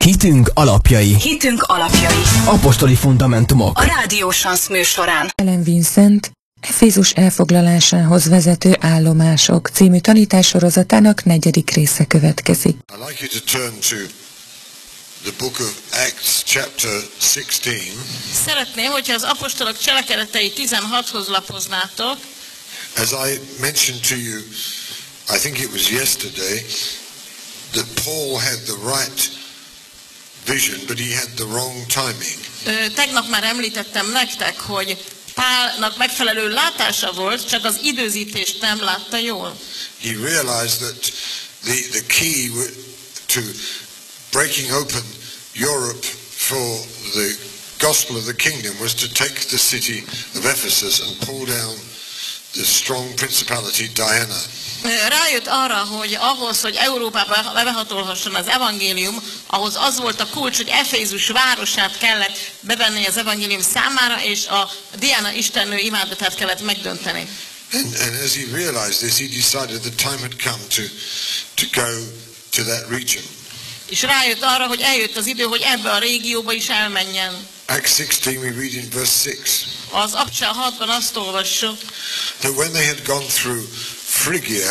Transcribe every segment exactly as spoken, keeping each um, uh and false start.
Hitünk alapjai. Hitünk alapjai. Apostoli fundamentumok. A Rádió Sansz műsorán. Ellen Vincent Efézus elfoglalásához vezető állomások című tanítássorozatának negyedik része következik. I'd like you to turn to the book of Acts chapter sixteen. Szeretném, hogyha az apostolok cselekedetei tizenhathoz lapoznátok. As I mentioned to you, I think it was yesterday, that Paul had the right vision, but he had the wrong timing. Ö, tegnap már említettem nektek, hogy Pálnak megfelelő látása volt, csak az időzítést nem látta jól. He realized that the, the key to breaking open Europe for the gospel of the kingdom was to take the city of Ephesus and pull down the strong principality Diana. Rájött arra, hogy ahhoz, hogy Európába behatolhasson az evangélium, ahhoz az volt a kulcs, hogy Efézus városát kellett bevenni az evangélium számára, és a Diana istennő imádatát kellett megdönteni. And, and as he realized this, he decided the time had come to, to go to that region. És rájött arra, hogy eljött az idő, hogy ebbe a régióba is elmenjen. Acts sixteen, we read in verse six. Az Apostol hatban azt olvassuk, that when they had gone through Phrygia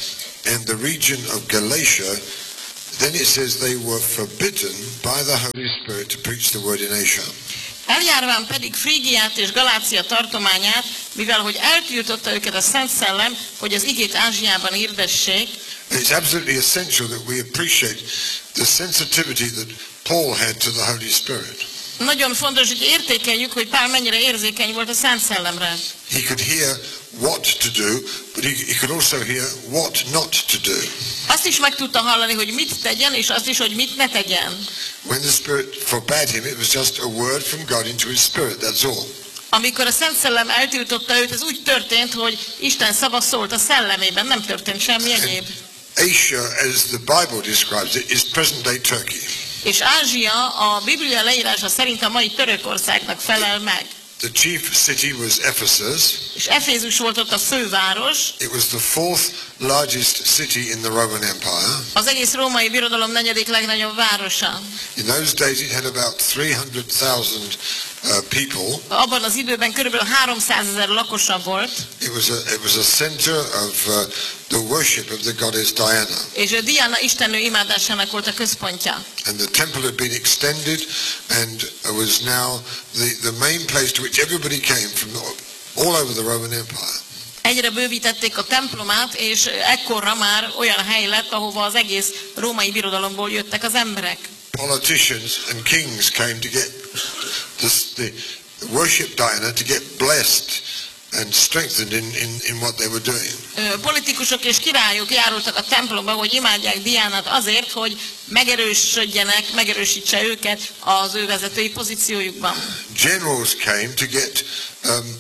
and the region of Galatia, then it says they were forbidden by the Holy Spirit to preach the word in Asia. Eljárván pedig Frígiát és Galácia tartományát, mivel hogy eltiltotta őket a Szent Szellem, hogy az igét Ázsiában hirdessék. It's absolutely essential that we appreciate the sensitivity that Paul had to the Holy Spirit. Nagyon fontos, hogy értékeljük, hogy Pál mennyire érzékeny volt a Szent Szellemre. He could hear what to do, but he, he could also hear what not to do. Azt is meg tudta hallani, hogy mit tegyen, és azt is, hogy mit ne tegyen. When the Spirit forbade him, it was just a word from God into his spirit, that's all. Amikor a Szent Szellem eltiltotta őt, ez úgy történt, hogy Isten szava szólt a szellemében, nem történt semmi egyéb. Asia, as the Bible describes it, is present-day Turkey. És Ázsia a Biblia leírása szerint a mai Törökországnak felel meg. The chief city was Ephesus. És Efézus volt ott a főváros. It was the fourth largest city in the Roman Empire. Az egész római birodalom negyedik legnagyobb városa. In those days it had about three hundred thousand uh, people. Abban az időben körülbelül háromszázezer lakosa volt. It was a it was a center of uh, the worship of the goddess Diana. És a Diana istennő imádásának volt a központja. And the temple had been extended and was now the the main place to which everybody came from all over the Roman Empire. Egyre bővítették a templomát, és ekkorra már olyan hely lett, ahova az egész római birodalomból jöttek az emberek. Politicians and kings came to get this, the worship Diana to get blessed and strengthened in, in, in what they were doing. Politikusok és királyok járultak a templomba, hogy imádják Diánát azért, hogy megerősödjenek, megerősítse őket az ő vezetői pozíciójukban. Generals came to get um,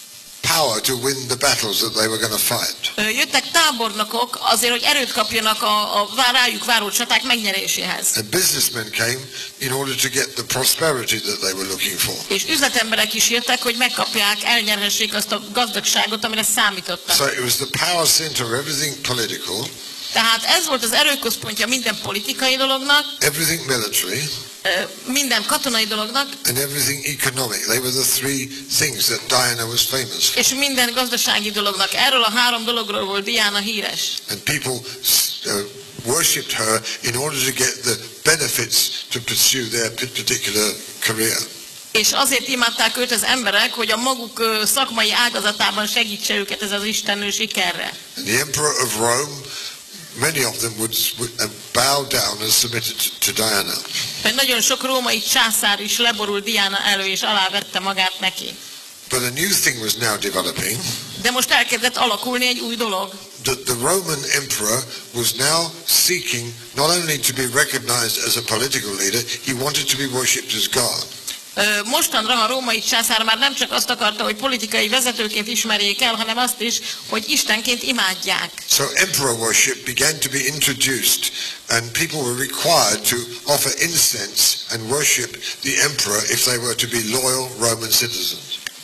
power to win the battles that they were going to fight. Jöttek tábornokok azért, hogy erőt kapjanak a, a rájuk váró csaták megnyeréséhez. And businessmen came in order to get the prosperity that they were looking for. És üzletemberek is jöttek, hogy megkapják, elnyerhessék azt a gazdagságot, amire számítottak. So it was the power center of everything political. Tehát ez volt az erőközpontja minden politikai dolognak, everything military, minden katonai dolognak, and everything economic. They were the three things that Diana was famous for. És minden gazdasági dolognak. Erről a három dologról volt Diana híres. And people uh, worshipped her in order to get the benefits to pursue their particular career. És azért imádták őt az emberek, hogy a maguk szakmai ágazatában segítse őket ez az istennő sikerre. And the Emperor of Rome, many of them would, would bow down and submitted to Diana. Nagyon sok római császár is leborult Diana elő és alávette magát neki. But a new thing was now developing. De most elkezdett alakulni egy új dolog. That the Roman emperor was now seeking not only to be recognized as a political leader, he wanted to be worshipped as God. Mostanra a római császár már nem csak azt akarta, hogy politikai vezetőként ismerjék el, hanem azt is, hogy istenként imádják. So emperor worship began to be introduced, and people were required to offer incense and worship the emperor if they were to be loyal Roman citizens.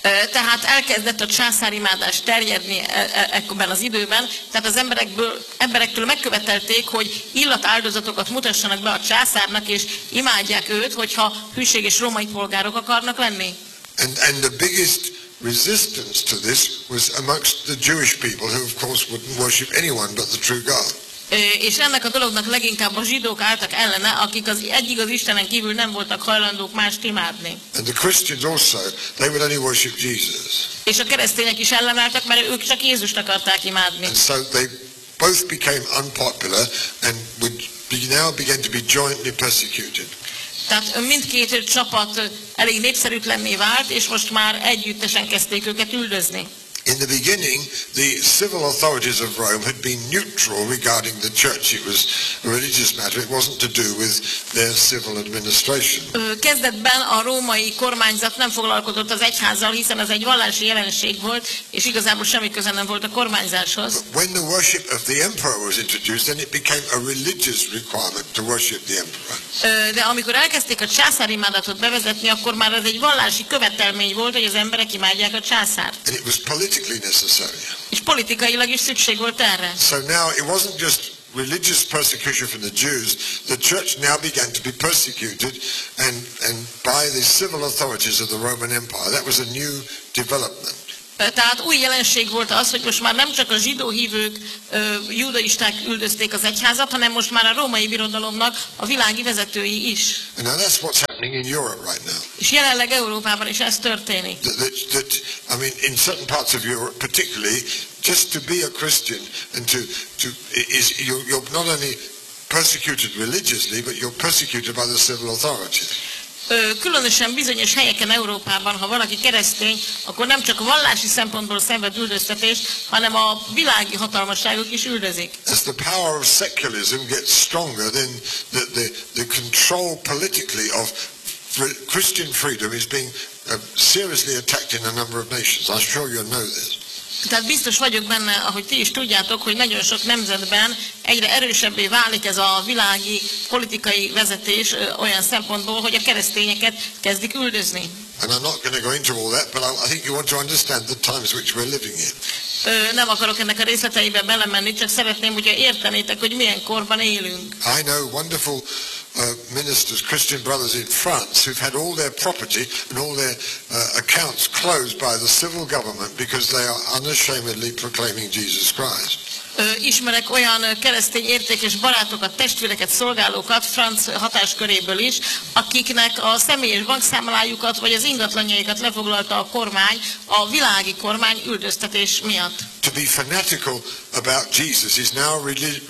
Tehát elkezdett a császárimádás terjedni ebben az időben, tehát az emberekből, emberektől megkövetelték, hogy illatáldozatokat mutassanak be a császárnak, és imádják őt, hogyha hűséges római polgárok akarnak lenni. And, and the biggest resistance to this was amongst the Jewish people, who of course wouldn't worship anyone but the true God. És ennek a dolognak leginkább a zsidók álltak ellene, akik az egyik az Istenen kívül nem voltak hajlandók mást imádni. And the Christians also, they would only worship Jesus. És a keresztények is ellenálltak, mert ők csak Jézust akarták imádni. And so they both became unpopular and would be, now began to be jointly persecuted. Tehát mindkét csapat elég népszerűtlenné vált, és most már együttesen kezdték őket üldözni. In the beginning, the civil authorities of Rome had been neutral regarding the church. It was a religious matter. It wasn't to do with their civil administration. Kezdetben a római kormányzat nem foglalkozott az egyházzal, hiszen ez egy vallási jelenség volt, és igazából semmi köze nem volt a kormányzáshoz. But when the worship of the emperor was introduced, then it became a religious requirement to worship the emperor. De amikor elkezdték a császárimádatot bevezetni, akkor már ez egy vallási követelmény volt, hogy az emberek imádják a császárt. And it was politically necessary. És politikailag is szükség volt erre. So now it wasn't just religious persecution from the Jews. The church now began to be persecuted and, and by the civil authorities of the Roman Empire. That was a new development. Tehát új jelenség volt az, hogy most már nem csak a zsidó hívők, judaisták üldözték az egyházat, hanem most már a római birodalomnak a világi vezetői is. And now that's what's happening in Europe right now. És jelenleg Európában is ez történik. That, that, that, I mean, in certain parts of Europe, particularly, just to be a Christian and to to is you're, you're not only persecuted religiously, but you're persecuted by the civil authorities. Különösen bizonyos helyeken Európában, ha valaki keresztény, akkor nem csak vallási szempontból szenved üldöztetést, hanem a világi hatalmasságok is üldözik. As the power of secularism gets stronger, then the, the, the control politically of Christian freedom is being uh, seriously attacked in a number of nations. I'm sure you know this. Tehát biztos vagyok benne, ahogy ti is tudjátok, hogy nagyon sok nemzetben egyre erősebbé válik ez a világi politikai vezetés olyan szempontból, hogy a keresztényeket kezdik üldözni. And I'm not going to go into all that, but I think you want to understand the times which we're living in. Nem akarok ennek a részleteibe belemenni, csak szeretném, hogyha értenétek, hogy milyen korban élünk. I know wonderful uh, ministers, Christian brothers in France, who've had all their property and all their uh, accounts closed by the civil government because they are unashamedly proclaiming Jesus Christ. Ismerek olyan keresztény értékes barátokat, testvéreket, szolgálókat franc hatásköréből is, akiknek a személyes bankszámlájukat vagy az ingatlanjaikat lefoglalta a kormány, a világi kormány üldöztetés miatt. To be fanatical about Jesus is now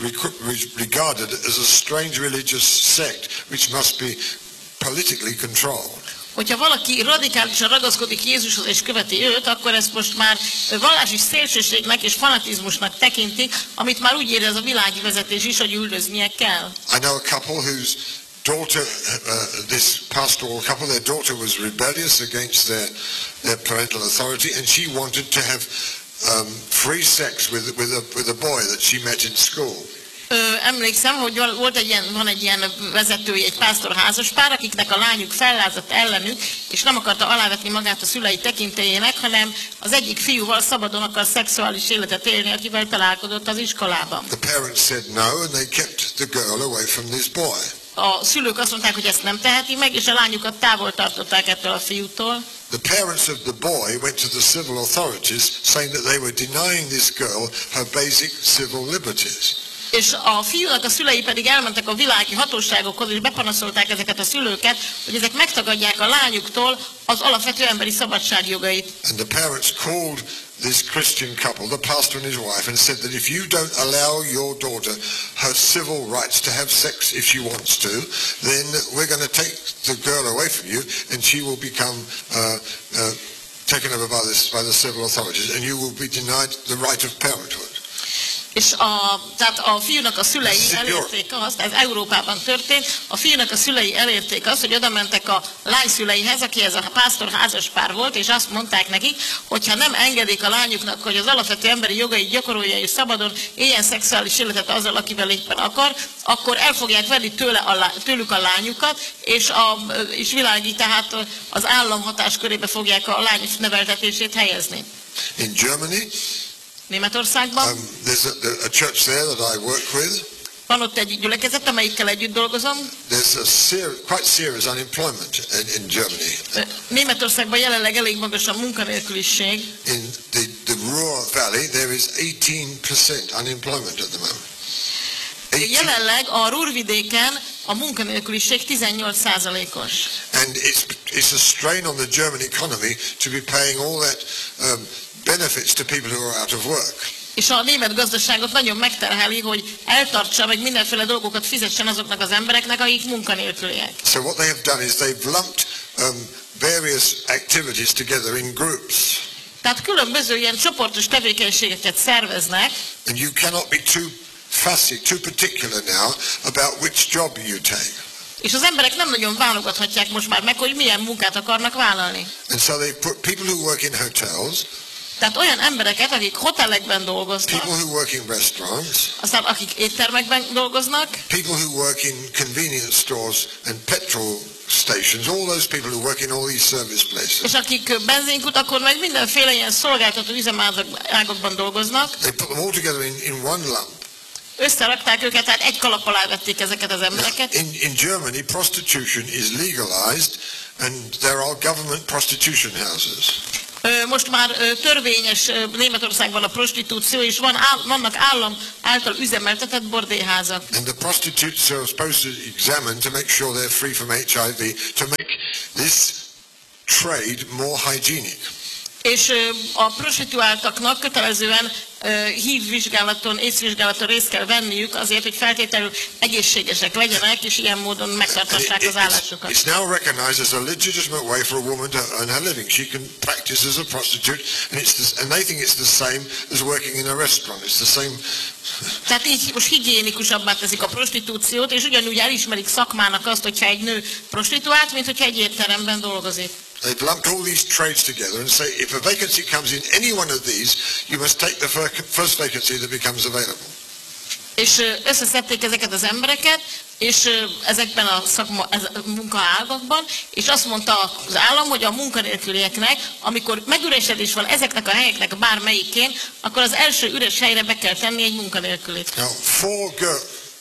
regarded as a strange religious sect which must be politically controlled. Hogyha valaki radikálisan ragaszkodik Jézushoz és követi őt, akkor ezt most már vallási szélsőségnek és fanatizmusnak tekintik, amit már úgy érez a világi vezetés is, hogy üldöznie kell. I know a couple whose daughter, uh, this pastoral couple, their daughter was rebellious against their, their parental authority, and she wanted to have um, free sex with, with, a, with a boy that she met in school. Ö, emlékszem, hogy volt egy ilyen, van egy ilyen vezetője, egy pásztor házaspár, akiknek a lányuk fellázadt ellenük, és nem akarta alávetni magát a szülei tekintélyének, hanem az egyik fiúval szabadon akar szexuális életet élni, akivel találkozott az iskolában. The parents said no, and they kept the girl away from this boy. A szülők azt mondták, hogy ezt nem teheti meg, és a lányukat távol tartották ettől a fiútól. The parents of the boy went to the civil authorities saying that they were denying this girl her basic civil liberties. És a fiúnak a szülei pedig elmentek a világi hatóságokhoz, és bepanaszolták ezeket a szülőket, hogy ezek megtagadják a lányuktól az alapvető emberi szabadságjogait. And the parents called this Christian couple, the pastor and his wife, and said that if you don't allow your daughter her civil rights to have sex if she wants to, then we're going to take the girl away from you, and she will become uh, uh, taken over by, this, by the civil authorities, and you will be denied the right of parenthood. És a, tehát a fiúnak a szülei elérték azt, ez Európában történt, a fiúnak a szülei elérték azt, hogy oda mentek a lány szüleihez, aki ez a pásztor házas pár volt, és azt mondták nekik, hogyha nem engedik a lányuknak, hogy az alapvető emberi jogait gyakorolja és szabadon éljen szexuális életet azzal, akivel éppen akar, akkor el fogják venni tőle a, tőlük a lányukat, és, a, és világi, tehát az állam hatáskörébe fogják a lány neveltetését helyezni. In Germany, Németországban. Um, there's a, a church there that I work with. Van ott egy gyülekezet, amelyikkel együtt dolgozom. There's a ser quite serious unemployment in, in Germany. Németországban jelenleg elég magas a munkanélküliség. In the, the Ruhr Valley there is eighteen percent unemployment at the moment. Jelenleg a Ruhrvidéken a munkanélküliség tizennyolc százalékos. And it's, it's a strain on the German economy to be paying all that um, benefits to people who are out of work. És a német gazdaságot nagyon megterheli, hogy eltartsa, meg mindenféle dolgokat fizessen azoknak az embereknek, akik munkanélküliek. So what they have done is they've lumped um, various activities together in groups. Tehát különböző ilyen csoportos tevékenységeket szerveznek. And you cannot be too fussy, too particular now about which job you take. És az emberek nem nagyon válogathatják most már meg, hogy milyen munkát akarnak vállalni. And so they put people who work in hotels, tehát olyan embereket, akik hotelekben dolgoznak, people who work in restaurants, aztán akik éttermekben dolgoznak, people who work in convenience stores and petrol stations, all those people who work in all these service places. És akik benzinkutakon, meg mindenféle ilyen szolgáltató üzemágakban dolgoznak, they put them all together in, in one lump. Összerakták őket, tehát egy kalap alá vették ezeket az embereket. In, in Germany, prostitution is legalized, and there are government prostitution houses. Most már törvényes Németországban a prostitúció, és van, vannak állam által üzemeltetett bordélyházak. And the prostitutes are supposed to examine to make sure they're free from H I V, to make this trade more hygienic. És a prostituáltaknak kötelezően hívvizsgálaton, észvizsgálaton részt kell venniük azért, hogy feltétlenül egészségesek legyenek, és ilyen módon megtartassák az állásukat. It's now recognized as a legitimate way for a woman to earn her living. She can practice as a prostitute, and it's the, and they think it's the same as working in a restaurant. It's the same. Tehát így most higiénikusabbá teszik a prostitúciót, és ugyanúgy elismerik szakmának azt, hogyha egy nő prostituált, mint hogyha egy étteremben dolgozik. They've lumped all these trades together and say if a vacancy comes in any one of these, you must take the first vacancy that becomes available. És összeszedték ezeket az embereket, és ezekben a szakma, ez, munkaágakban, és azt mondta az állam, hogy a munkanélkülieknek, amikor megüresedés van ezeknek a helyeknek bármelyikén, akkor az első üres helyre be kell tenni egy munkanélkülit. Now, four girls.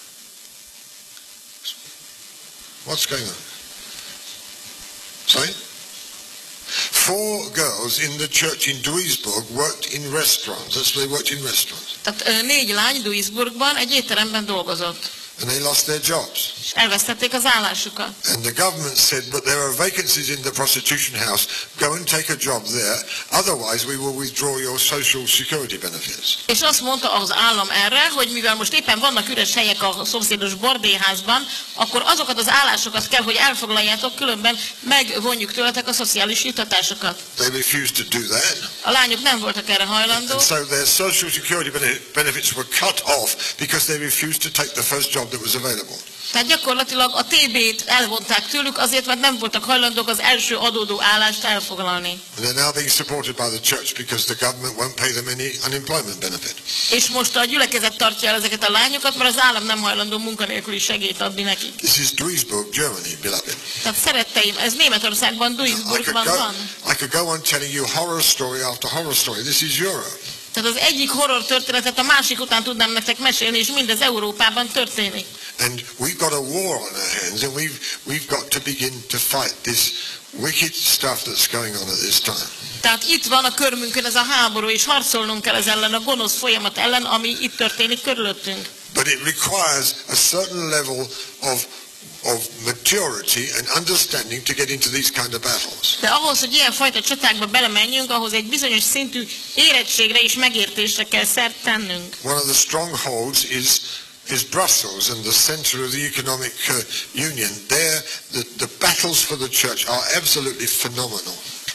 What's going on? Sorry? Four girls in the church in Duisburg worked in restaurants. That's where they worked in restaurants. Tehát négy lány Duisburgban egy étteremben dolgozott. And they lost their jobs. És elvesztették az állásukat. And the government said, but there are vacancies in the prostitution house. Go and take a job there. Otherwise, we will withdraw your social security benefits. És azt mondta az állam erre, hogy mivel most éppen vannak üres helyek a szomszédos bordélyházban, akkor azokat az állásokat kell, hogy elfoglaljátok, különben megvonjuk tőletek a szociális juttatásokat. They refused to do that. A lányok nem voltak erre hajlandók. And so their social security benefits were cut off because they refused to take the first job that was available. Tehát gyakorlatilag a té bét elvonták tőlük azért, mert nem voltak hajlandók az első adódó állást elfoglalni. And they're now being supported by the church because the government won't pay them any unemployment benefit. És most a gyülekezet tartja el ezeket a lányokat, mert az állam nem hajlandó munkanélküli segélyt adni nekik. This is Duisburg, Germany, beloved. Tehát szeretteim, ez Németországban, Duisburgban van. I could go on telling you horror story after horror story. This is Europe. Tehát az egyik horror történetet a másik után tudnám nektek mesélni, és mindez Európában történik. And we've got a war on our hands, and we've we've got to begin to fight this wicked stuff that's going on at this time. Tehát itt van a körmünkön ez a háború, és harcolnunk kell ez ellen a gonosz folyamat ellen, ami itt történik körülöttünk. But it requires a certain level of of maturity and understanding to get into these kind of battles. De ahhoz, hogy ilyen fajta csatákba belemenjünk, ahhoz egy bizonyos szintű érettségre és megértésre kell szert tennünk. One of the strongholds is is Brussels and the center of the economic uh, union. There, the, the battles for the church are absolutely phenomenal.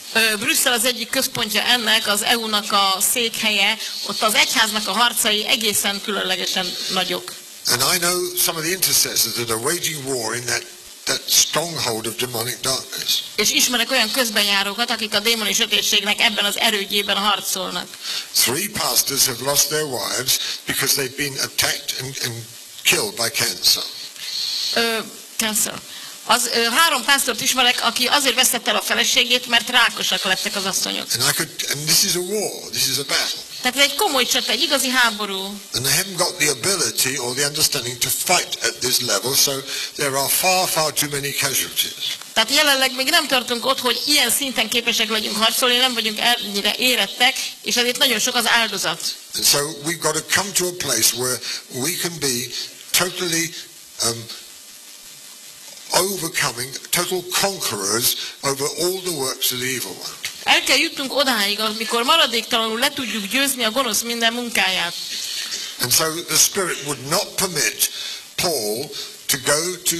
Ö, Brüsszel az egyik központja ennek, az é u-nak a székhelye, ott az egyháznak a harcai egészen különlegesen nagyok. And I know some of the intercessors that are waging war in that, that stronghold of demonic darkness. És ismerek olyan közbenjárókat, akik a démoni sötétségnek ebben az erődjében harcolnak. Three pastors have lost their wives because they've been attacked and, and killed by cancer. Ö, cancer. Az ö, három pásztort ismerek, aki azért vesztette el a feleségét, mert rákosak lettek az asszonyok. And I could, and this is a war, this is a battle. Tehát ez egy komoly csata, egy igazi háború. And they haven't got the ability or the understanding to fight at this level, so there are far, far too many casualties. Tehát jelenleg még nem tartunk ott, hogy ilyen szinten képesek legyünk harcolni, nem vagyunk ennyire érettek, és ezért nagyon sok az áldozat. And so we've got to come to a place where we can be totally um, overcoming, total conquerors over all the works of the evil one. El kell jutnunk odáig, amikor maradéktalanul le tudjuk győzni a gonosz minden munkáját. And so the Spirit would not permit Paul to go to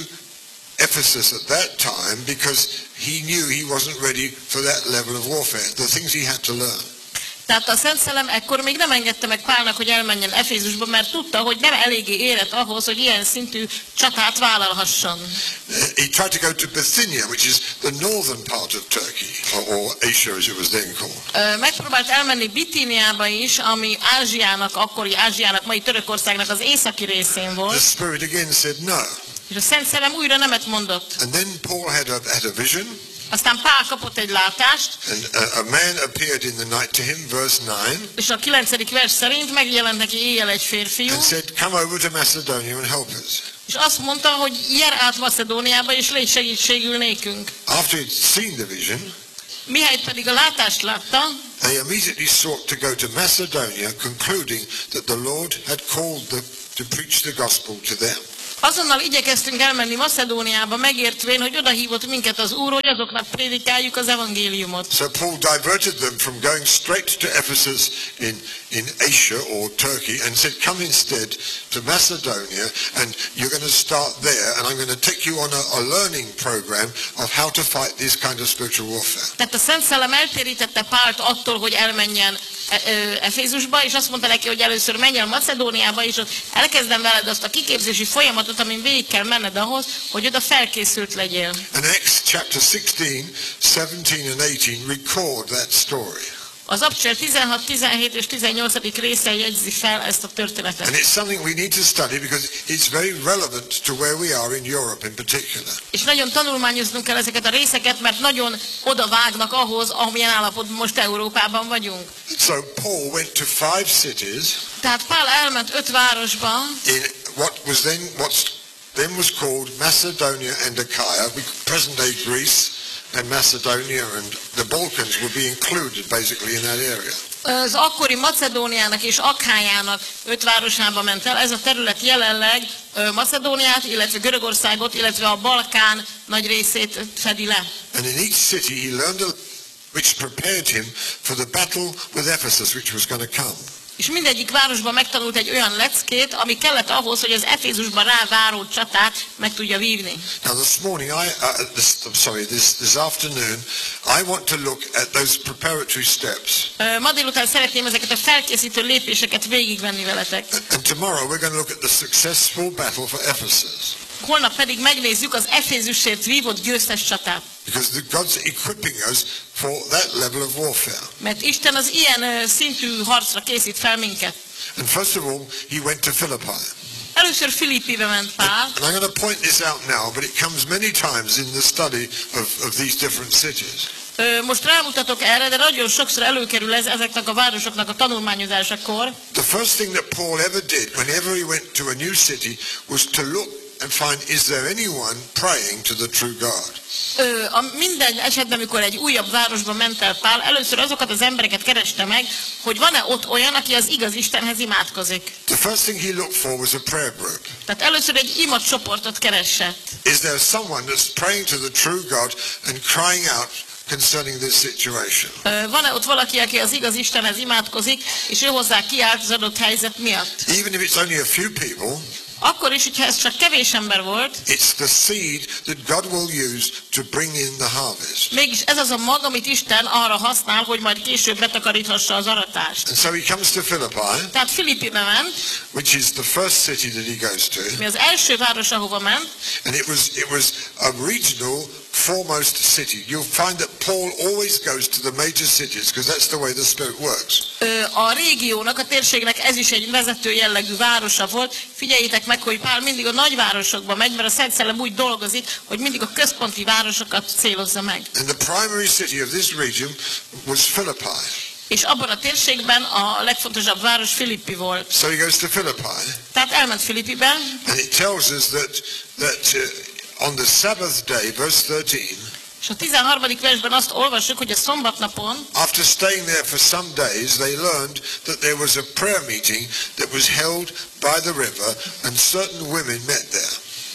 Ephesus at that time because he knew he wasn't ready for that level of warfare, the things he had to learn. Tehát a Szent Szellem ekkor még nem engedte meg Pálnak, hogy elmenjen Efézusba, mert tudta, hogy nem eléggé érett ahhoz, hogy ilyen szintű csatát vállalhasson. He tried to go to Bithynia, which is the northern part of Turkey, or, or Asia as it was then called. Megpróbált elmenni Bitíniába is, ami Ázsiának, akkori Ázsiának, mai Törökországnak az északi részén The volt. Spirit again said no. És a Szent Szellem újra nemet mondott. And then Paul had a, had a vision. Aztán Pál kapott egy látást, And a, a man appeared in the night to him, verse nine, és a kilencedik vers szerint megjelent neki éjjel egy férfiú, and said, come over to Macedonia and help us. és azt mondta, hogy gyere át Macedóniába, és légy segítségül nékünk. After he'd seen the vision, Mihelyt pedig a látást látta, they immediately sought to go to Macedonia, concluding that the Lord had called them to preach the gospel to them. azonnal igyekeztünk elmenni Macedóniába, megértvén, hogy odahívott minket az Úr, hogy azoknak prédikáljuk az evangéliumot. So Paul diverted them from going straight to Ephesus in, in Asia or Turkey and said, come instead to Macedonia and you're going to start there and I'm going to take you on a, a learning program of how to fight this kind of spiritual warfare. Tehát a Szent Szellem eltérítette Pált attól, hogy elmenjen Efézusba, és azt mondta neki, hogy először menj el Macedóniába, és ott elkezdem veled azt a kiképzési folyamatot, amin végig kell menned ahhoz, hogy oda felkészült legyél. And Acts chapter sixteen, seventeen and eighteen record that story. Az Apostolok tizenhat, tizenhét és tizennyolcadik része jegyzi fel ezt a történetet. And it's something we need to study because it's very relevant to where we are in Europe in particular. És nagyon tanulmányoznunk kell ezeket a részeket, mert nagyon odavágnak ahhoz, amilyen állapotban most Európában vagyunk. So Paul went to five cities Tehát Pál elment öt városba, in what was then what's then was called Macedonia and Achaia, present day Greece and Macedonia and the Balkans would be included basically in that area. az akkori Macedóniának és Akhájának öt városába ment el. Ez a terület jelenleg Macedóniát, illetve Görögországot, illetve a Balkán nagy részét fedi le. And in each city he learned a which prepared him for the battle with Ephesus which was going to come. És mindegyik városban megtanult egy olyan leckét, ami kellett ahhoz, hogy az Efézusban ráváró csatát meg tudja vívni. Now this morning, I, uh, this, I'm sorry, this, this afternoon, I want to look at those preparatory steps. Ma délután szeretném ezeket a felkészítő lépéseket végigvenni veletek. And tomorrow we're going to look at the successful battle for Ephesus. Holnap pedig megnézzük az Efézusért vívott győztes csatát. Because the God's equipping us for that level of warfare. Mert Isten az ilyen szintű harcra készít fel minket. And first of all, he went to Philippi. Először Filippibe ment Pál. And I'm going to point this out now, but it comes many times in the study of, of these different cities. Most rámutatok erre, de nagyon sokszor előkerül ez ezeknek a városoknak a tanulmányozásakor. The first thing that Paul ever did whenever he went to a new city was to look and find, is there anyone praying to the true God? Ö, a minden esetben, amikor egy újabb városba ment el Pál, először azokat az embereket kereste meg, hogy van-e ott olyan, aki az igaz Istenhez imádkozik. The first thing he looked for was a prayer group. Tehát először egy imat csoportot keresett. Is there someone that's praying to the true God and crying out concerning this situation? Ö, van-e ott valaki, aki az igaz Istenhez imádkozik, és ő hozzá kiállt az adott helyzet miatt? Even if it's only a few people, Akkor is, hogyha ez csak kevés ember volt, it's the seed that God will use to bring in the harvest. mégis ez az a mag, amit Isten arra használ, hogy majd később betakaríthassa az aratást. And so he comes to Philippi, Tehát Filippibe ment, which is the first city that he goes to. mi az első város, ahova ment, And it was it was a regional foremost city. You'll find that Paul always goes to the major cities because that's the way the Spirit works. Ö, a régiónak, a térségnek ez is egy vezető jellegű városa volt. Figyeljétek meg, hogy Pál mindig a nagyvárosokba megy, mert a Szent Szellem úgy dolgozik, hogy mindig a központi városokat célozza meg. And the primary city of this region was Philippi. És abban a térségben a legfontosabb város Filippi volt. So he goes to Philippi, Tehát elment Filippibe, and it tells us that that uh, on the Sabbath day, verse thirteen, és a tizenharmadik versben azt olvassuk, hogy a szombatnapon, after staying there for some days, they learned that there was a prayer meeting that was held by the river, and certain women met there.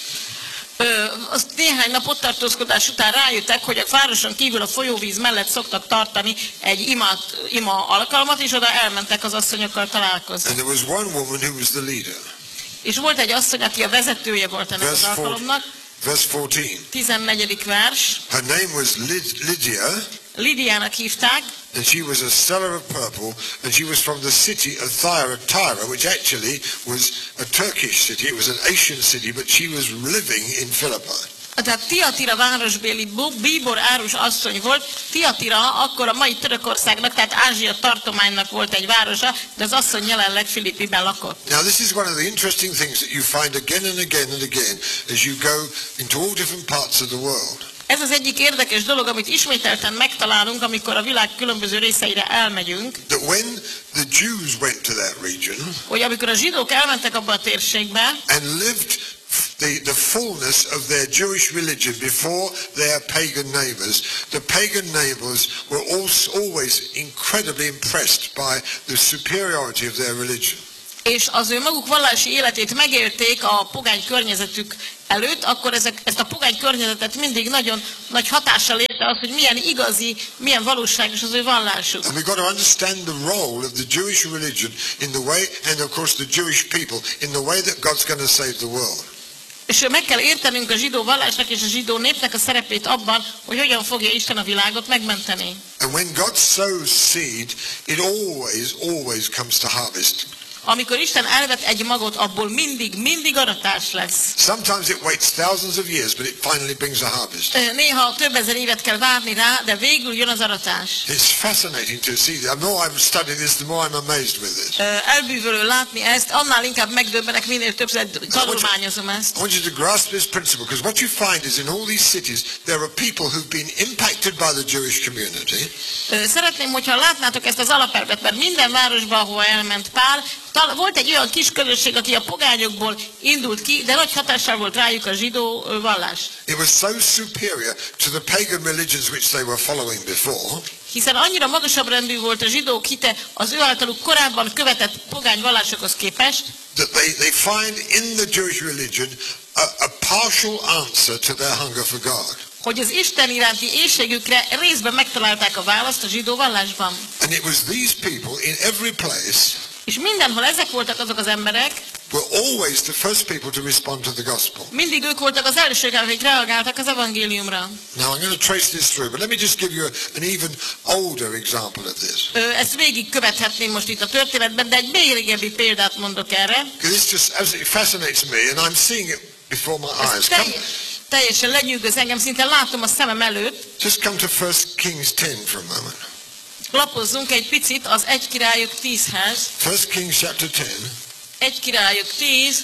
Ö, azt néhány nap ott tartózkodás után rájöttek, hogy a városon kívül a folyóvíz mellett szoktak tartani egy imát, ima alkalmat, és oda elmentek az asszonyokkal találkozni. And there was one woman who was the leader. És volt egy asszony, aki a vezetője volt ennek az Verse four- alkalomnak, Verse fourteen. tizennegyedik vers, Her name was Lyd- Lydia, Lidiának hívták, and she was a seller of purple, and she was from the city of Thyatira, which actually was a Turkish city. It was an Asian city, but she was living in Philippi. tehát Tiatira városbéli bíbor árus asszony volt. Tiatira akkor a mai Törökországnak, tehát Ázsia tartománynak volt egy városa, de az asszony jelenleg Filippiben lakott. Now this is one of the interesting things that you find again and again and again as you go into all different parts of the world. Ez az egyik érdekes dolog, amit ismételten megtalálunk, amikor a világ különböző részeire elmegyünk, That when the Jews went to that region hogy amikor a zsidók elmentek abba a térségbe, and lived the, the fullness of their Jewish religion before their pagan neighbors, the pagan neighbors were also always incredibly impressed by the superiority of their religion. és az ő maguk vallási életét megélték a pogány környezetük előtt, akkor ezek, ezt a pogány környezetet mindig nagyon nagy hatással érte az, hogy milyen igazi, milyen valóságos az ő vallásuk. And we've got to understand the role of the Jewish religion in the way, and of course the Jewish people, in the way that God's going to save the world. És meg kell értenünk a zsidó vallásnak és a zsidó népnek a szerepét abban, hogy hogyan fogja Isten a világot megmenteni. And when God sows seed, it always, always comes to harvest. Amikor Isten elvet egy magot, abból mindig, mindig aratás lesz. Sometimes it waits thousands of years, but it finally brings a harvest. Néha több ezer évet kell várni rá, de végül jön az aratás. It's fascinating to see that. The more I'm studying this, the more I'm amazed with this. Elbűvölő látni ezt, annál inkább megdöbbenek, minél többször tanulmányozom ezt. I want you to grasp this principle, because what you find is in all these cities, there are people who've been impacted by the Jewish community. Szeretném, hogyha látnátok ezt az alapelvet, mert minden városban, ahova elment Pál, volt egy olyan kis közösség, aki a pogányokból indult ki, de nagy hatással volt rájuk a zsidó vallás. It was so superior to the pagan religions which they were following before. Hiszen annyira magasabb rendű volt a zsidók hite az ő általuk korábban követett pogány vallásokhoz képest, that they, they find in the Jewish religion a, a partial answer to their hunger for God. hogy az Isten iránti éhségükre részben megtalálták a választ a zsidó vallásban. And it was these people in every place És mindenhol ezek voltak azok az emberek, were always the first people to respond to the gospel. mindig ők voltak az elsők, akik reagáltak az evangéliumra. Now I'm going to trace this through, but let me just give you a, an even older example of this. Ö, ezt végig követhetném most itt a történetben, de egy még régebbi példát mondok erre. Because this just absolutely fascinates me, and I'm seeing it before my Ez eyes. telj, Come, teljesen lenyűgöz engem, szinte látom a szemem előtt. just come to First Kings ten for a moment. Lapozzunk egy picit az egy királyok tízhez. First Kings chapter ten. egy királyok tíz.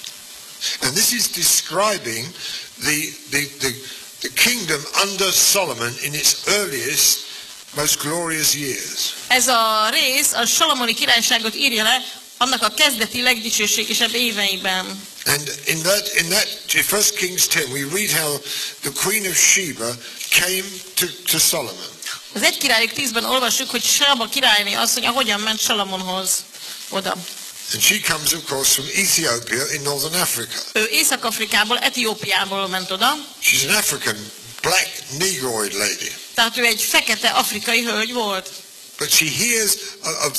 And this is describing the, the, the, the kingdom under Solomon in its earliest, most glorious years. Ez a rész a Salomoni királyságot írja le annak a kezdeti legdicsőségesebb éveiben. And in that, in that First Kings ten, we read how the Queen of Sheba came to, to Solomon. Az egy királyok tízben olvassuk, hogy Sába királyné asszonya hogyan ment Salamonhoz oda. And she comes, of course, from Ethiopia in northern Africa. Ő Észak-Afrikából, Etiópiából ment oda. She's an African, black, negroid lady. Tehát ő egy fekete afrikai hölgy volt. But she hears of the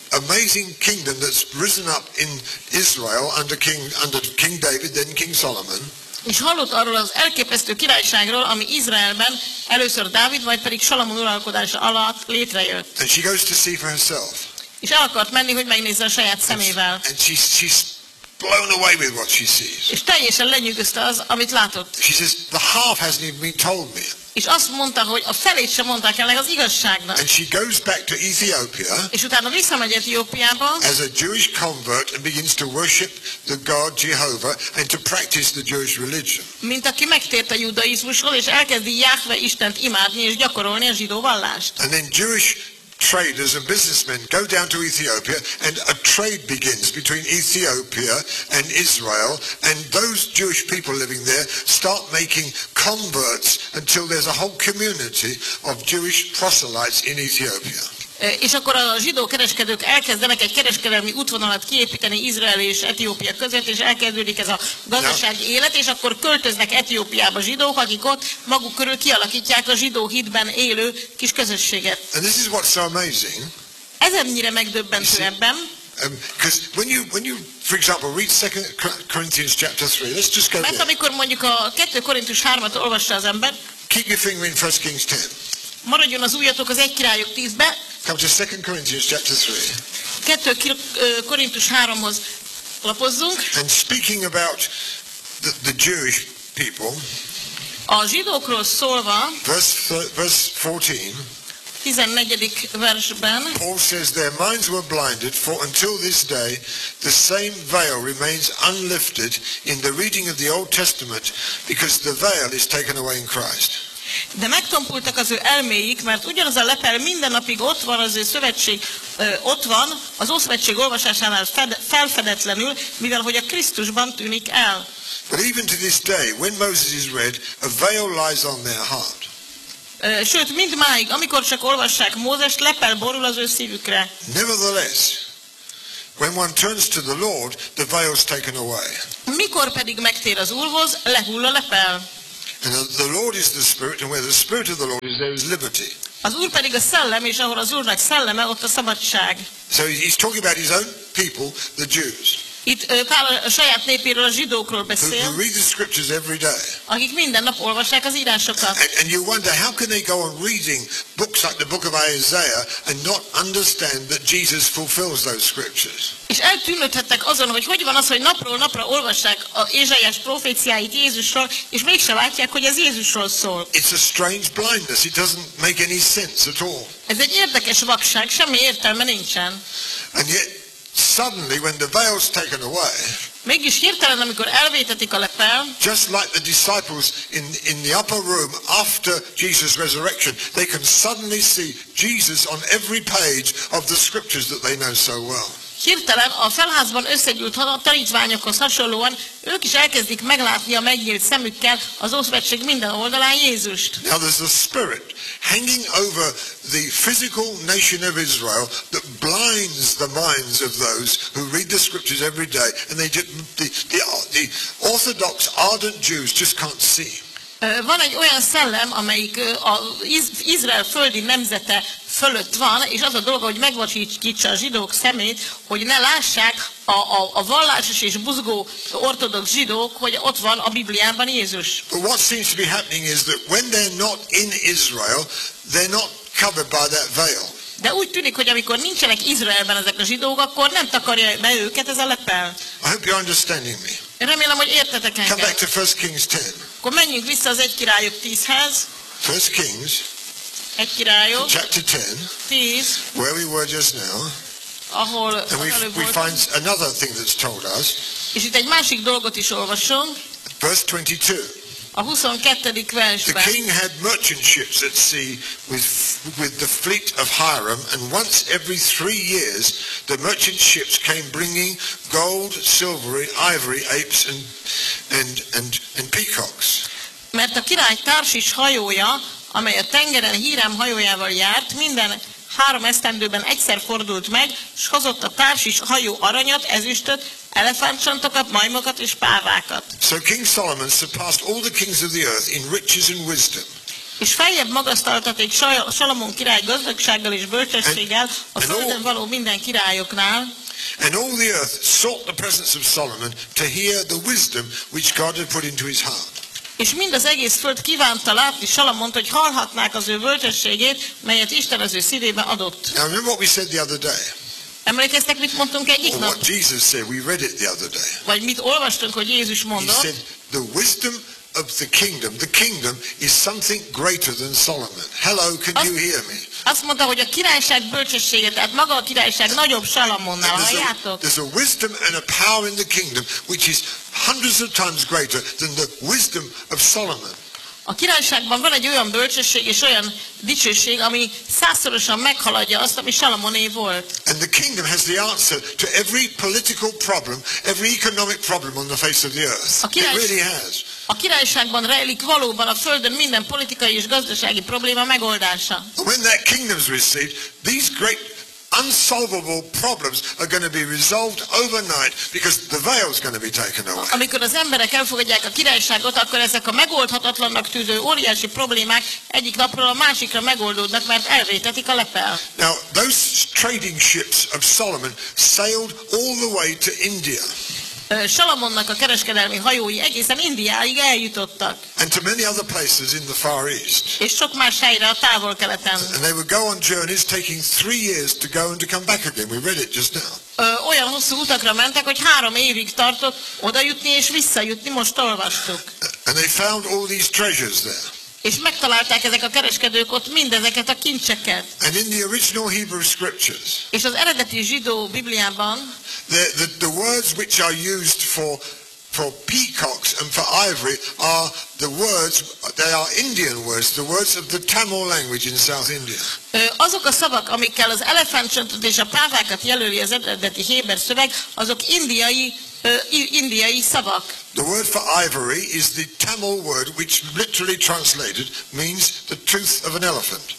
amazing kingdom that's risen up in Israel under King, under King David, then King Solomon. És hallott arról az elképesztő királyságról, ami Izraelben először Dávid, majd pedig Salamon uralkodása alatt létrejött. And she goes to see for herself. És el akart menni, hogy megnézze a saját szemével. And she's, she's blown away with what she sees. És teljesen lenyűgözte az, amit látott. She says, the half hasn't even been told me. És azt mondta, hogy a felét sem mondták el az igazságnak. And she goes back to Ethiopia. És utána visszamegy Etiópiába. As a Jewish convert and begins to worship the God Jehovah and to practice the Jewish religion. Mint aki megtért a judaizmusról, és elkezdi Jahve Istent imádni és gyakorolni a zsidó vallást. And then Jewish traders and businessmen go down to Ethiopia and a trade begins between Ethiopia and Israel, and those Jewish people living there start making converts until there's a whole community of Jewish proselytes in Ethiopia. És akkor a zsidó kereskedők elkezdenek egy kereskedelmi útvonalat kiépíteni Izrael és Etiópia között, és elkezdődik ez a gazdasági élet, és akkor költöznek Etiópiába zsidók, akik ott maguk körül kialakítják a zsidó hitben élő kis közösséget. And this is what's so amazing. Ez ennyire megdöbbentő ebben. Because um, when you, when you, for example, read Second Corinthians chapter three, let's just go Mert there. amikor mondjuk a kettő Korintus hármat olvassa az ember, Keep your finger in First Kings ten. Maradjon az ujjatok az egy királyok tízbe. Come to Second Corinthians chapter three. kettő Korintus háromhoz lapozzunk. And speaking about the, the Jewish people, a zsidókról szólva, verse, verse fourteen, tizennegyedik versben, Paul says their minds were blinded, for until this day the same veil remains unlifted in the reading of the Old Testament, because the veil is taken away in Christ. De megtompultak az ő elméik, mert ugyanaz a lepel minden napig ott van, az ő szövetség ö, ott van, az Ószövetség olvasásánál fed, felfedetlenül, mivel hogy a Krisztusban tűnik el. But even to this day, when Moses is read, a veil lies on their heart. Ö, sőt, mind máig, amikor csak olvassák Mózest, lepel borul az ő szívükre. Nevertheless, when one turns to the Lord, the veil is taken away. Mikor pedig megtér az Úrhoz, lehull a lepel. And the Lord is the Spirit, and where the Spirit of the Lord is, there is liberty. Az Úr pedig a szellem, és ahol az Úrnak szelleme, ott a szabadság. So he's talking about his own people, the Jews. Itt Pál a saját népéről, a zsidókról beszél, who, who read the scriptures every day. akik minden nap olvassák az írásokat. And, and you wonder, how can they go on reading books like the book of Isaiah and not understand that Jesus fulfills those scriptures? És eltűnődhettek azon, hogy hogy van az, hogy napról napra olvassák a Ézsaiás proféciáit Jézusról, és mégsem látják, hogy ez Jézusról szól. It's a strange blindness. It doesn't make any sense at all. Ez egy érdekes vakság, semmi értelme nincsen. And yet, suddenly, when the veil's taken away, mégis hirtelen, amikor elvétetik a lepel, just like the disciples in, in the upper room after Jesus' resurrection, they can suddenly see Jesus on every page of the scriptures that they know so well. hirtelen a felházban összegyűlt tanítványokhoz hasonlóan ők is elkezdik meglátni a megnyílt szemükkel az Ószövetség minden oldalán Jézust. Now there's a spirit hanging over the physical nation of Israel that blinds the minds of those who read the scriptures every day, and they just, the, the, the orthodox ardent Jews just can't see. Van egy olyan szellem, amelyik az Izrael földi nemzete fölött van, és az a dolga, hogy megvacsítsa a zsidók szemét, hogy ne lássák a, a, a vallásos és buzgó ortodox zsidók, hogy ott van a Bibliában Jézus. But what seems to be happening is that when they're not in Israel, they're not covered by that veil. De úgy tűnik, hogy amikor nincsenek Izraelben ezek a zsidók, akkor nem takarja be őket ez a lepel. I hope you're understanding me. Remélem, hogy értetek engem. Come back to First Kings ten. Akkor menjünk vissza az egy királyok tízhez. First Kings, egy királyok chapter ten, tíz, where we were just now, ahol and we, we find another thing that's told us. És itt egy másik dolgot is olvasunk. Verse twenty-two. A huszonkettedik versben. The king had merchant ships at sea with, with the fleet of Hiram, and once every three years the merchant ships came bringing gold, silver, ivory, apes, and, and, and, and peacocks. Mert a király Tarsis hajója, amely a tengeren Hírám hajójával járt, minden három esztendőben egyszer fordult meg, s hozott a Tarsis hajó aranyat, ezüstöt, elefántcsontokat, majmokat és pávákat. So King Solomon surpassed all the kings of the earth in riches and wisdom. És feljebb magasztaltaték Salamon király gazdagsággal és bölcsességgel a földön való minden királyoknál. And all the earth sought the presence of Solomon to hear the wisdom which God had put into his heart. És mind az egész föld kívánta látni Salamont, hogy hallhatnák az ő bölcsességét, melyet Isten az ő szívébe adott. Now remember what we said the other day. Emlékeztek, mit mondtunk egyik Or nap? what Jesus said, we read it the other day. Vagy mit olvastunk, hogy Jézus He mondott? said, the wisdom of the kingdom, the kingdom is something greater than Solomon. Hello, can you hear me? Azt mondta, hogy a királyság bölcsessége, tehát maga a királyság nagyobb Salamonnál, halljátok? There's a wisdom and a power in the kingdom which is hundreds of times greater than the wisdom of Solomon. A királyságban van egy olyan bölcsesség és olyan dicsőség, ami százszorosan meghaladja azt, ami Salamoné volt. And the kingdom has the answer to every political problem, every economic problem on the face of the earth. It really has. A királyságban rejlik valóban a földön minden politikai és gazdasági probléma megoldása. And when that kingdom's received, these great unsolvable problems are going to be resolved overnight because the veil's going to be taken away. Amikor az emberek elfogadják a királyságot, akkor ezek a megoldhatatlannak tűző óriási problémák egyik napról a másikra megoldódnak, mert elvétetik a lepel. Now, those trading ships of Solomon sailed all the way to India. Salamonnak a kereskedelmi hajói egészen Indiáig eljutottak. And to many other places in the Far East. És sok más helyre a távol-keleten. And they would go on journeys taking three years to go and to come back again. We read it just now. Ö, olyan hosszú utakra mentek, hogy három évig tartott oda jutni és visszajutni, most olvastuk. And they found all these treasures there. És megtalálták ezek a kereskedők ott mindezeket a kincseket. And in the original Hebrew scriptures. És az eredeti zsidó Bibliában The, the, the words which are used for for peacocks and for ivory are the words, they are Indian words, the words of the Tamil language in South India. Azok a szavak, amikkel az elefántcsontot és a pávákat jelöli az eredeti héber szöveg, azok indiai, uh, indiai szavak. The word for ivory is the Tamil word which literally translated means the tooth of an elephant.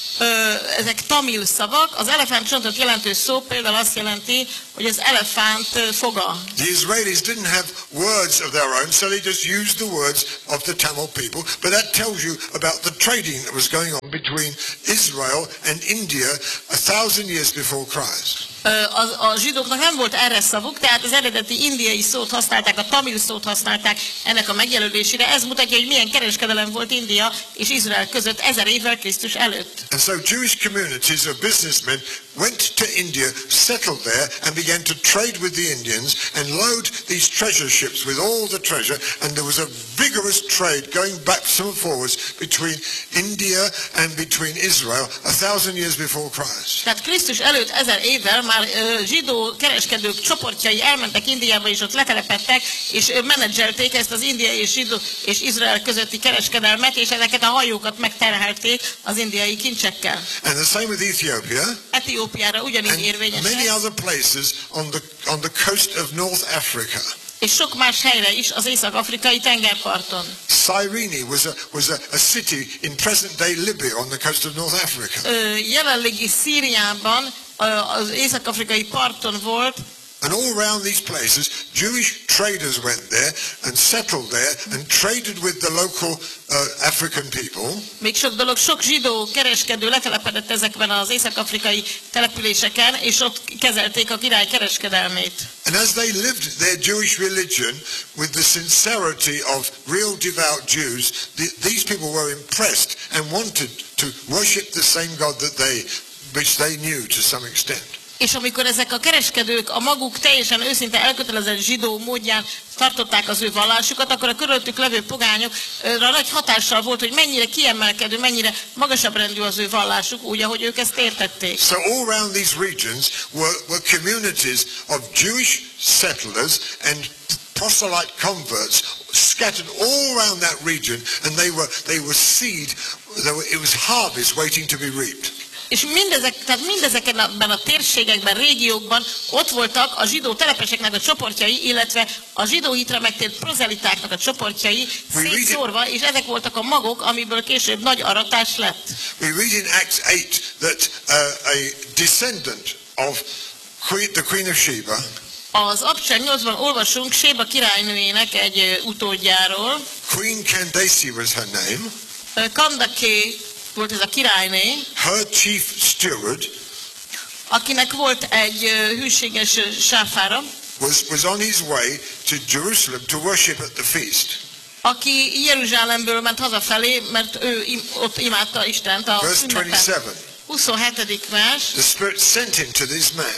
Ö, ezek tamil szavak, az elefántcsontot jelentő szó például azt jelenti, hogy az elefánt foga. The Israelis didn't have words of their own, so they just used the words of the Tamil people, but that tells you about the trading that was going on between Israel and India a thousand years before Christ. A, a zsidóknak nem volt erre szavuk, tehát az eredeti indiai szót használták, a tamil szót használták ennek a megjelölésére. Ez mutatja, hogy milyen kereskedelem volt India és Izrael között ezer évvel Krisztus előtt. And so Jewish communities of businessmen went to India, settled there, and began to trade with the Indians and load these treasure ships with all the treasure, and there was a vigorous trade going back and forwards between India and between Israel a thousand years before Christ. Tehát Krisztus előtt ezer évvel már ö, zsidó kereskedők csoportjai elmentek Indiába, és ott letelepedtek, és ö, menedzselték ezt az indiai és zsidó és Izrael közötti kereskedelmet, és ezeket a hajókat megterhelték az indiai kincsekkel. And the same with Ethiopia. Etiópiára ugyanígy érvényes. And many other places on the on the coast of North Africa. És sok más helyre is az észak-afrikai tengerparton. Cyrene was a was a, a city in present-day Libya on the coast of North Africa. Ö, jelenlegi Szíriában az észak-afrikai parton volt. And all around these places, Jewish traders went there and settled there and traded with the local uh, African people. Még sok dolog, sok zsidó kereskedő letelepedett ezekben az észak-afrikai településeken, és ott kezelték a király kereskedelmét. And as they lived their Jewish religion with the sincerity of real devout Jews, the, these people were impressed and wanted to worship the same God that they, which they knew to some extent. És amikor ezek a kereskedők a maguk teljesen őszinte elkötelezett zsidó módján tartották az ő vallásukat, akkor a körülöttük levő pogányokra nagy hatással volt, hogy mennyire kiemelkedő, mennyire magasabb rendű az ő vallásuk, úgy, ahogy ők ezt értették. So all around these regions were, were communities of Jewish settlers and proselyte converts scattered all around that region, and they were they were seed, they were, it was harvest waiting to be reaped. És mindezek, tehát mindezekben a térségekben, régiókban ott voltak a zsidó telepeseknek a csoportjai, illetve a zsidó hitre megtért prozelitáknak a csoportjai szétszórva, és ezek voltak a magok, amiből később nagy aratás lett. We read in Acts eight that uh, a descendant of Queen, the Queen of Sheba, az Apostolok nyolcban olvasunk Séba királynőjének egy utódjáról. Queen Candace was her name. Candace volt ez a királyné, her chief steward akinek volt egy hűséges sáfára, was, was on his way to Jerusalem to worship at the feast. aki Jeruzsálemből ment hazafelé, mert ő im, ott imádta Istent a Verse ünnepen. twenty-seven. huszonhetedik vers. The Spirit sent him to this man.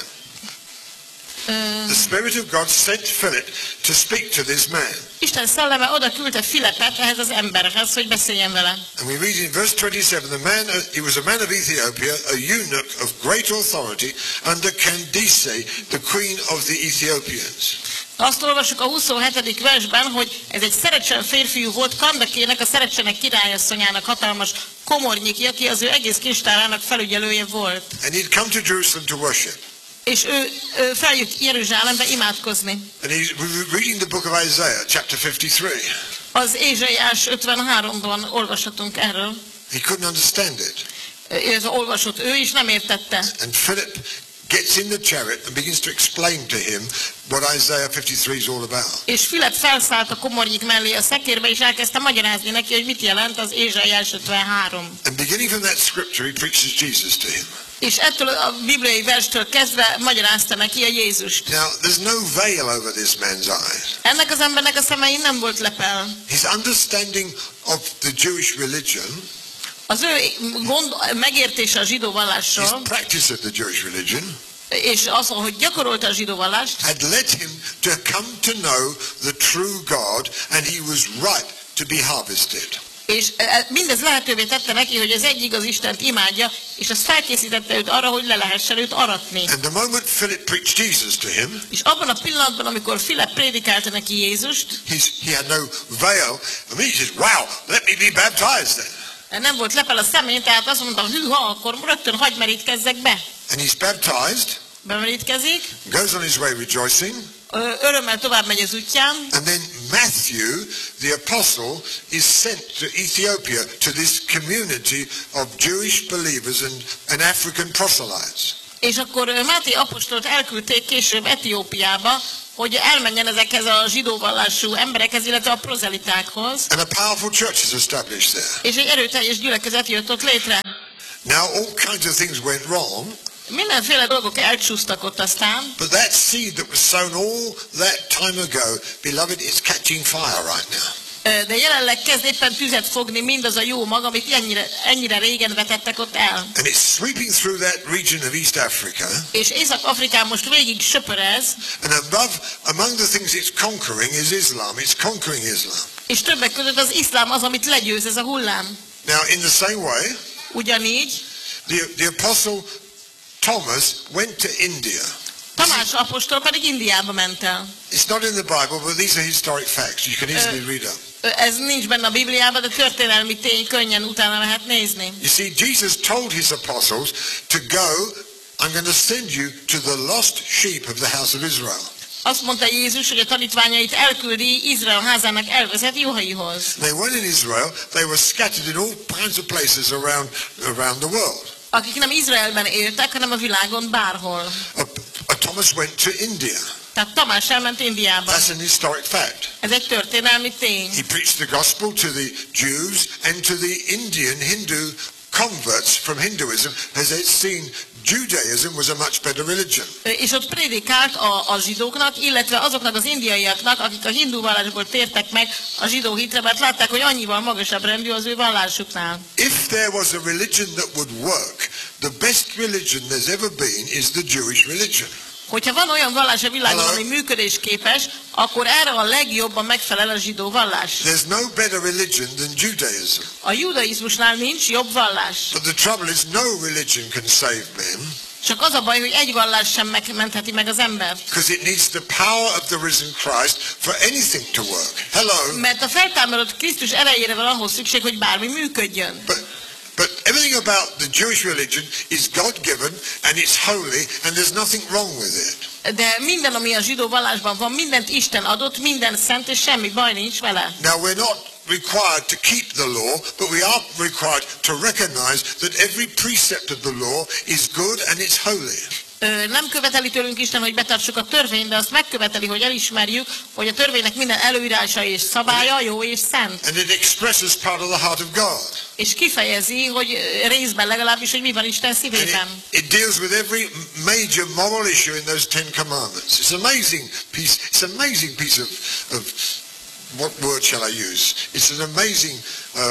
The Spirit of God sent Philip to speak to this man. Isten szelleme oda küldte Filipet ehhez az emberhez, hogy beszéljen vele. And we read in verse twenty-seven, the man, he was a man of Ethiopia, a eunuch of great authority under Candace, the queen of the Ethiopians. Azt olvassuk a huszonhetedik versben, hogy ez egy szerecsen férfiú volt, Kandakének, a szerecsenek királyasszonyának hatalmas komornyiki, aki az ő egész kincstárának felügyelője volt. And he'd come to Jerusalem to worship. És ő, ő feljött Jeruzsálembe imádkozni. And he's reading the book of Isaiah, chapter fifty-three. Az Ézsaiás ötvenháromban olvashatunk erről. He couldn't understand it. Ez olvasott ő is, nem értette. And Philip gets in the chariot and begins to explain to him what Isaiah fifty-three is all about. És Filip felszállt a komornyik mellé a szekérbe, és elkezdte magyarázni neki, hogy mit jelent az Ézsaiás ötvenhárom. And beginning from that scripture, he preaches Jesus to him. És ettől a bibliai verstől kezdve magyarázta neki a Jézust. Now, there's no veil over this man's eyes. Ennek az embernek a szemein nem volt lepel. His understanding of the Jewish religion, Az ő gond, megértése a zsidó his vallásról, practice of the Jewish religion, és az, hogy gyakorolta a zsidó vallást, had led him to come to know the true God, and he was right to be harvested. és mindez lehetővé tette neki, hogy az egy igaz Istent imádja, és az felkészítette őt arra, hogy le lehessen őt aratni. And the moment Philip preached Jesus to him, És abban a pillanatban, amikor Filip prédikálta neki Jézust, he's, he had no veil. I mean, he says, wow, let me be baptized then. nem volt lepel a szemén, tehát azt mondta, hűha, akkor rögtön hagyj merítkezzek be. And he's baptized, Bemerítkezik, goes on his way rejoicing, ö, örömmel tovább megy az útján, and then Matthew, the apostle, is sent to Ethiopia, to this community of Jewish believers and, and African proselytes. és akkor ö, Máté apostolt elküldték később Etiópiába, hogy elmenjen ezekhez a zsidó vallású emberekhez, illetve a prozelitákhoz, And a powerful church is established there. és egy erőteljes gyülekezet jött ott létre. Now, all kinds of things went wrong, Mindenféle dolgok elcsúsztak ott aztán, but that seed that was sown all that time ago, beloved, it's catching fire right now. ö, de jelenleg kezd éppen tüzet fogni mindaz a jó mag, amit ennyire, ennyire régen vetettek ott el. And it's sweeping through that region of East Africa. És Észak-Afrikán most végig söpörez, And above, among the things it's conquering is Islam. It's conquering Islam. és többek között az iszlám az, amit legyőz ez a hullám. Now, in the same way, Ugyanígy the, the apostle Thomas went to India. Tamás apostol pedig Indiába ment el. It's not in the Bible, but these are historic facts. You can easily read up. Ö, Ez nincs benne a Bibliában, de történelmi tény, könnyen utána lehet nézni. You see, Jesus told his apostles to go, I'm going to send you to the lost sheep of the house of Israel. Azt mondta Jézus, hogy a tanítványait elküldi Izrael házának elvezet juhaihoz. They weren't in Israel. They were scattered in all kinds of places around, around the world. Akik nem Izraelben éltek, hanem a világon bárhol. Uh, uh, Thomas went to India. Tehát Tamás elment Indiába. That's an historic fact. Ez egy történelmi tény. He preached the gospel to the Jews and to the Indian Hindu converts from Hinduism, as they'd seen Judaism was a much better religion. És ott prédikált a, a zsidóknak, illetve azoknak az indiaiaknak, akik a hindu vallásból tértek meg a zsidó hitre, mert látták, hogy annyival magasabb rendű az ő vallásuknál. If there was a religion that would work, the best religion there's ever been is the Jewish religion. Hogyha van olyan vallás a világon, Hello? ami működésképes, akkor erre a legjobban megfelel a zsidó vallás. There's no better religion than Judaism. A judaizmusnál nincs jobb vallás. But the trouble is no religion can save men, Csak az a baj, hogy egy vallás sem megmentheti meg az embert. because it needs the power of the risen Christ for anything to work. Hello? Mert a feltámadott Krisztus erejére van ahhoz szükség, hogy bármi működjön. But, but everything about the Jewish religion is God-given and it's holy and there's nothing wrong with it. De minden, ami a zsidó vallásban van, mindent Isten adott, minden szent, és semmi baj nincs vele. Now we're not required to keep the law, but we are required to recognize that every precept of the law is good and it's holy. Ö, nem követeli tőlünk Isten, hogy betartsuk a törvényt, de azt megköveteli, hogy elismerjük, hogy a törvénynek minden előírása és szabálya jó és szent. And it expresses part of the heart of God. és kifejezi, hogy részben legalábbis, hogy mi van Isten And szívében. it, it deals with every major moral issue in those Ten Commandments. It's an amazing piece. It's an amazing piece of, of what word shall I use? It's an amazing uh,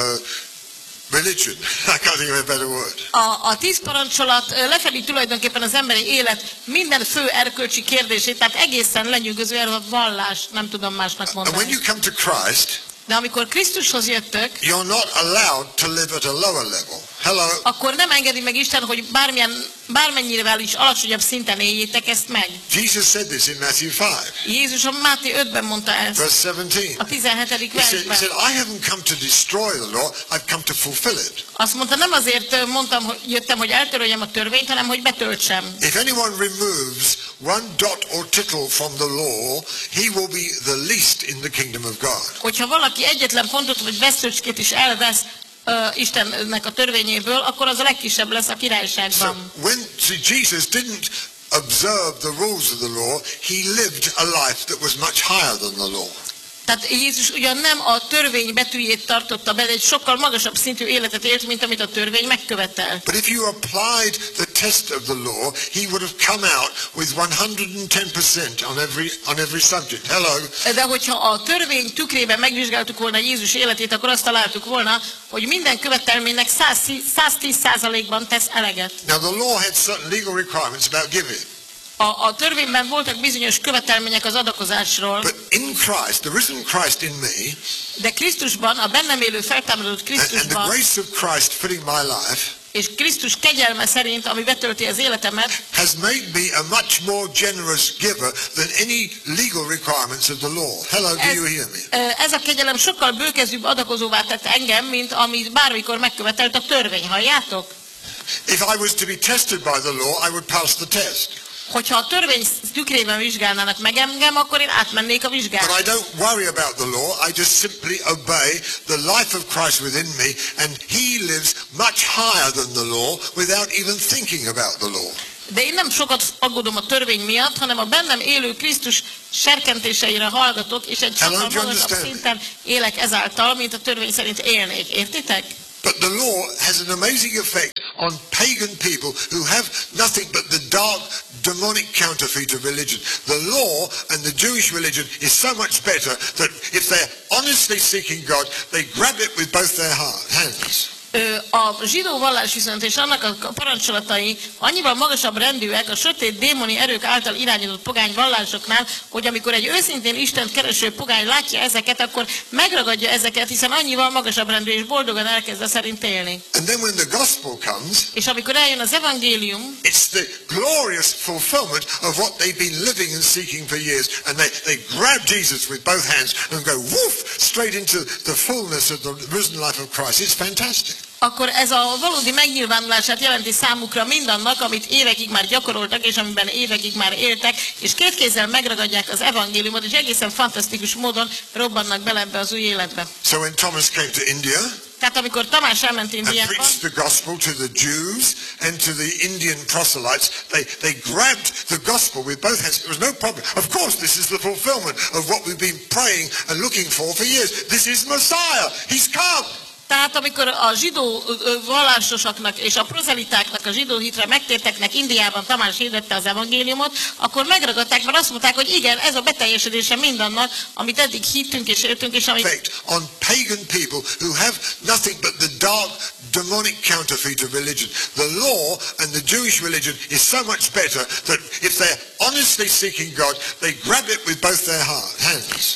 religion. I can't think of a better word. A, a tíz parancsolat ö, lefedi tulajdonképpen az emberi élet minden fő erkölcsi kérdését, tehát egészen lenyűgöző erről a vallás, nem tudom másnak And when mondani. you come to Christ, De amikor Krisztushoz jöttök, you're not allowed to live at a lower level. Hello. akkor nem engedi meg Isten, hogy bármilyen, bármennyivel is alacsonyabb szinten éljétek ezt meg. Jesus said this in Matthew five, Jézus a Máté ötben mondta ezt, verse seventeen. a tizenhetedik He said, he versben. said, I haven't come to destroy the law, I've come to fulfill it. Azt mondta, nem azért mondtam, hogy jöttem, hogy eltöröljem a törvényt, hanem hogy betöltsem. If anyone removes one dot or tittle from the law, he will be the least in the kingdom of God. Hogyha valaki egyetlen pontot vagy veszőcskét is elvesz uh, Istennek a törvényéből, akkor az a legkisebb lesz a So királyságban. when see, Jesus didn't observe the rules of the law, he lived a life that was much higher than the law. Tehát Jézus ugyan nem a törvény betűjét tartotta be, de egy sokkal magasabb szintű életet élt, mint amit a törvény megkövetel. But if you applied the test of the law, he would have come out with one hundred ten percent on every on every subject. Hello. De hogyha a törvény tükrében megvizsgáltuk volna Jézus életét, akkor azt találtuk volna, hogy minden követelménynek száz tíz százalékban tesz eleget. Now the law had certain legal requirements about giving. A, a törvényben voltak bizonyos követelmények az adakozásról, But in Christ, the risen Christ in me, de Krisztusban, a bennem élő feltámadott and, and the Krisztusban, grace of Christ filling my life, és Krisztus kegyelme szerint, ami betölti az életemet, has made me a much more generous giver than any legal requirements of the law. Hello, do ez, you hear me? ez a kegyelem sokkal bőkezűbb adakozóvá tett engem, mint amit bármikor megkövetelt a törvény. Halljátok? If I was to be tested by the law, I would pass the test. Hogyha a törvény tükrében vizsgálnának meg engem, akkor én átmennék a But vizsgálat. I don't worry about the law. I just simply obey the life of Christ within me, and he lives much higher than the law without even thinking about the law. De én nem sokat aggódom a törvény miatt, hanem a bennem élő Krisztus serkentéseire hallgatok, és egy Hello, sokkal do you magasabb understand? szinten élek ezáltal, mint a törvény szerint élnék. Értitek? But the law has an amazing effect on pagan people who have nothing but the dark, demonic counterfeit of religion. The law and the Jewish religion is so much better that if they're honestly seeking God, they grab it with both their heart, hands. Ö, A zsidó vallás viszont és annak a parancsolatai annyival magasabb rendűek a sötét démoni erők által irányított pogány vallásoknál, hogy amikor egy őszintén Istent kereső pogány látja ezeket, akkor megragadja ezeket, hiszen annyival magasabb rendű és boldogan elkezd szerint élni. And then when the gospel comes, És amikor eljön az evangélium, it's the glorious fulfillment of what they've been living and seeking for years. And they, they grab Jesus with both hands and go woof straight into the fullness of the risen life of Christ. It's fantastic. akkor ez a valódi megnyilvánulását jelenti számukra mindannak, amit évekig már gyakoroltak, és amiben évekig már éltek, és két kézzel megragadják az evangéliumot, és egészen fantasztikus módon robbannak bele ebbe az új életbe. So when Thomas came to India Tehát amikor Tamás elment and Indiába, preached the gospel to the Jews and to the Indian proselytes, they, they grabbed the gospel with both hands. It was no problem. Of course, this is the fulfillment of what we've been praying and looking for for years. This is Messiah. He's come. Tehát amikor a zsidó vallásosaknak és a prozelitáknak, a zsidó hitre megtérteknek Indiában Tamás hirdette az evangéliumot, akkor megragadták, mert azt mondták, hogy igen, ez a beteljesedése mindannak, amit eddig hittünk és értünk, és amit... Effect on pagan people who have nothing but the dark, demonic counterfeit of religion. The law and the Jewish religion is so much better that if they're honestly seeking God, they grab it with both their heart, hands.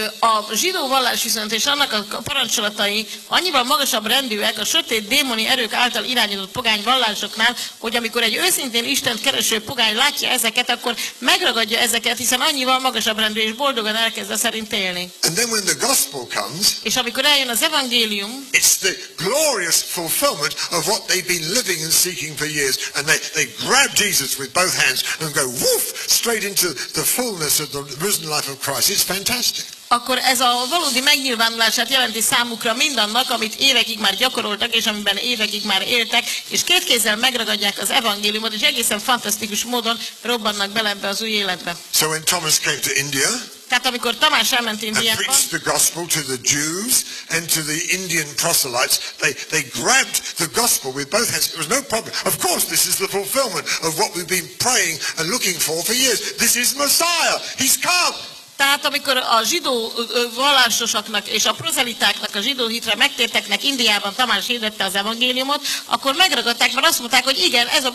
A zsidó vallás viszont és annak a parancsolatai annyival magasabb rendűek a sötét démoni erők által irányított pogány vallásoknál, hogy amikor egy őszintén Istent kereső pogány látja ezeket, akkor megragadja ezeket, hiszen annyival magasabb rendű és boldogan elkezd szerint élni. And then when the gospel comes, És amikor eljön az evangélium, it's the glorious fulfillment of what they've been living and seeking for years. And they, they grab Jesus with both hands and go woof straight into the fullness of the risen life of Christ. It's fantastic. akkor ez a valódi megnyilvánulását jelenti számukra mindannak, amit évekig már gyakoroltak, és amiben évekig már éltek, és két kézzel megragadják az evangéliumot, és egészen fantasztikus módon robbannak bele ebbe az új életbe. So when Thomas came to India Tehát amikor Tamás elment and Indiába, preached the gospel to the Jews and to the Indian proselytes, they, they grabbed the gospel with both hands. It was no problem. Of course, this is the fulfillment of what we've been praying and looking for for years. This is Messiah. He's come. tehát amikor a zsidó vallásosaknak és a prozelitáknak, a zsidó hitre megtérteknek Indiában Tamás hirdette az evangéliumot, akkor megragadták, mert azt mondták, hogy igen, ez a